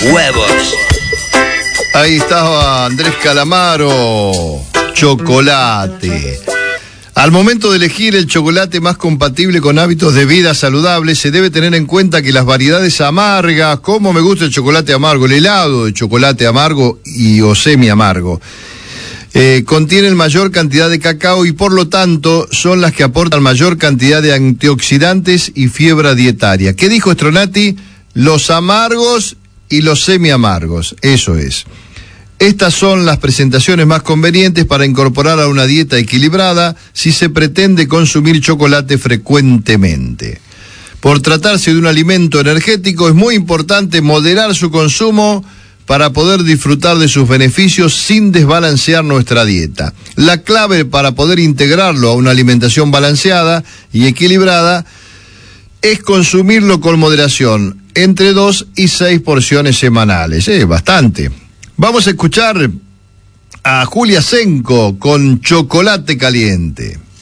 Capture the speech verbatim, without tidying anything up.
huevos. Ahí estaba Andrés Calamaro, chocolate. Al momento de elegir el chocolate más compatible con hábitos de vida saludables, se debe tener en cuenta que las variedades amargas, como me gusta el chocolate amargo, el helado de chocolate amargo y o semi amargo, eh, contienen mayor cantidad de cacao y por lo tanto son las que aportan mayor cantidad de antioxidantes y fibra dietaria. ¿Qué dijo Stronati? Los amargos y los semi amargos, eso es. Estas son las presentaciones más convenientes para incorporar a una dieta equilibrada si se pretende consumir chocolate frecuentemente. Por tratarse de un alimento energético, es muy importante moderar su consumo para poder disfrutar de sus beneficios sin desbalancear nuestra dieta. La clave para poder integrarlo a una alimentación balanceada y equilibrada es consumirlo con moderación, entre dos y seis porciones semanales. Es eh, bastante. Vamos a escuchar a Julia Senko con Chocolate Caliente.